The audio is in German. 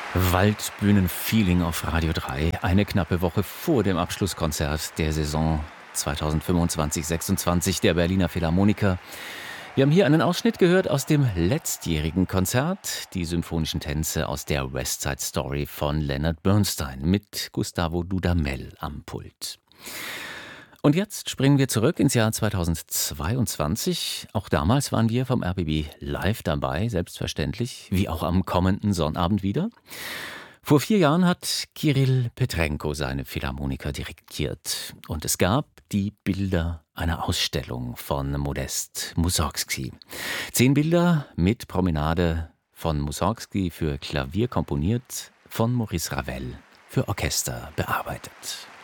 Waldbühnen-Feeling auf Radio 3. Eine knappe Woche vor dem Abschlusskonzert der Saison 2025/26 der Berliner Philharmoniker. Wir haben hier einen Ausschnitt gehört aus dem letztjährigen Konzert, die symphonischen Tänze aus der West Side Story von Leonard Bernstein mit Gustavo Dudamel am Pult. Und jetzt springen wir zurück ins Jahr 2022. Auch damals waren wir vom RBB live dabei, selbstverständlich, wie auch am kommenden Sonnabend wieder. Vor 4 Jahren hat Kirill Petrenko seine Philharmoniker dirigiert. Und es gab die Bilder einer Ausstellung von Modest Mussorgsky. 10 Bilder mit Promenade von Mussorgsky für Klavier komponiert, von Maurice Ravel für Orchester bearbeitet.